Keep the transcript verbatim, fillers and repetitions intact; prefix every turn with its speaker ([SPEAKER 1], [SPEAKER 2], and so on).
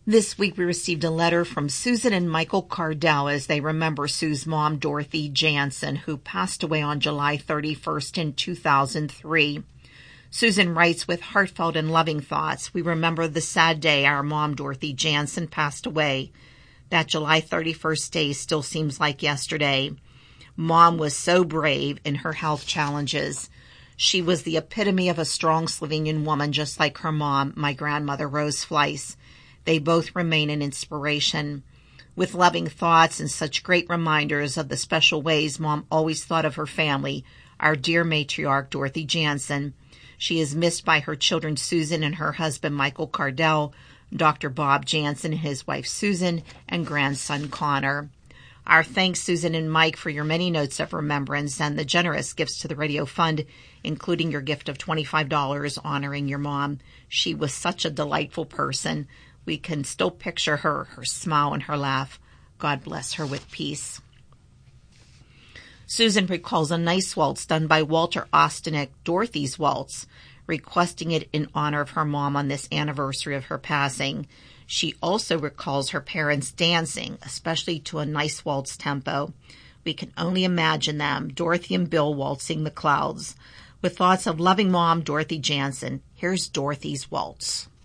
[SPEAKER 1] This week we received a letter from Susan and Michael Cardell as they remember Sue's mom, Dorothy Jansen, who passed away on July thirty-first in two thousand three. Susan writes, with heartfelt and loving thoughts, we remember the sad day our mom, Dorothy Jansen, passed away. That July thirty-first day still seems like yesterday. Mom was so brave in her health challenges. She was the epitome of a strong Slovenian woman, just like her mom, my grandmother, Rose Fleiss. They both remain an inspiration. With loving thoughts and such great reminders of the special ways Mom always thought of her family, our dear matriarch, Dorothy Jansen. She is missed by her children, Susan and her husband, Michael Cardell, Doctor Bob Jansen and his wife, Susan, and grandson, Connor. Our thanks, Susan and Mike, for your many notes of remembrance and the generous gifts to the Radio Fund, including your gift of twenty-five dollars honoring your mom. She was such a delightful person. We can still picture her, her smile and her laugh. God bless her with peace. Susan recalls a nice waltz done by Walter Ostanek, Dorothy's Waltz, requesting it in honor of her mom on this anniversary of her passing. She also recalls her parents dancing, especially to a nice waltz tempo. We can only imagine them, Dorothy and Bill, waltzing the clouds. With thoughts of loving mom, Dorothy Jansen, here's Dorothy's Waltz.